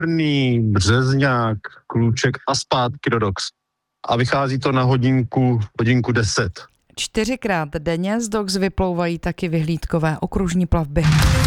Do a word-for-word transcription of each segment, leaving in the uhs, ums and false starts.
Brný, Březňák, Kluček a zpátky do Dox. A vychází to na hodinku, hodinku deset. Čtyřikrát denně z Dox vyplouvají taky vyhlídkové okružní plavby.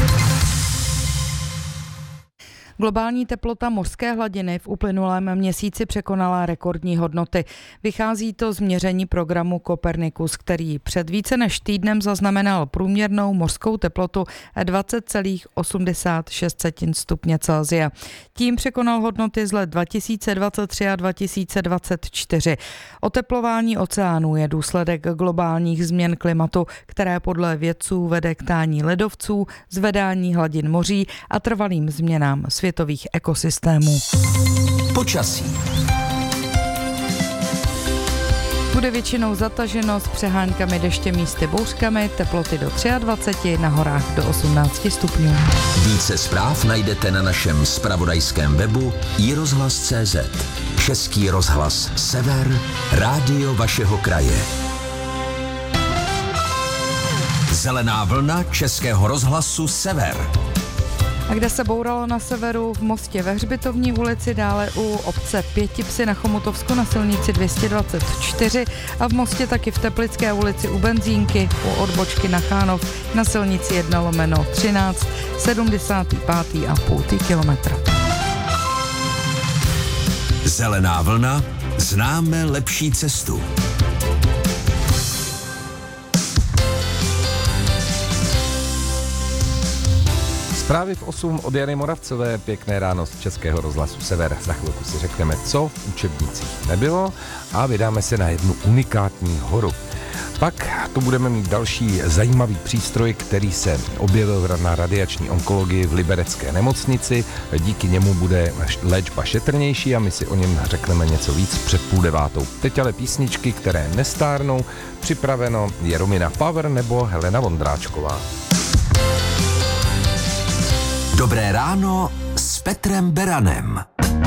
Globální teplota mořské hladiny v uplynulém měsíci překonala rekordní hodnoty. Vychází to z měření programu Copernicus, který před více než týdnem zaznamenal průměrnou mořskou teplotu dvacet celá osmdesát šest stupně Celsia. Tím překonal hodnoty z let dva tisíce dvacet tři a dva tisíce dvacet čtyři. Oteplování oceánů je důsledek globálních změn klimatu, které podle vědců vede k tání ledovců, zvedání hladin moří a trvalým změnám světových ekosystémů. Počasí. Bude většinou zataženo s přeháňkami deště, místy bouřkami, teploty do dvacet tři, na horách do osmnáct stupňů. Více zpráv najdete na našem zpravodajském webu i rozhlas tečka cé zet. Český rozhlas Sever, rádio vašeho kraje. Zelená vlna Českého rozhlasu Sever. A kde se bouralo na severu? V Mostě ve Hřbitovní ulici, dále u obce Pětipsy na Chomutovsku na silnici dvě stě dvacet čtyři a v Mostě taky v Teplické ulici u Benzínky, u odbočky na Chánov na silnici jedna lomeno třináct, sedmdesát pět a půl kilometru. Zelená vlna, známe lepší cestu. Zprávy v osm od Jany Moravcové, pěkné ráno z Českého rozhlasu Sever. Za chvilku si řekneme, co v učebnicích nebylo a vydáme se na jednu unikátní horu. Pak tu budeme mít další zajímavý přístroj, který se objevil na radiační onkologii v liberecké nemocnici. Díky němu bude léčba šetrnější a my si o něm řekneme něco víc před půl devátou. Teď ale písničky, které nestárnou. Připraveno je Romina Power nebo Helena Vondráčková. Dobré ráno s Petrem Beranem.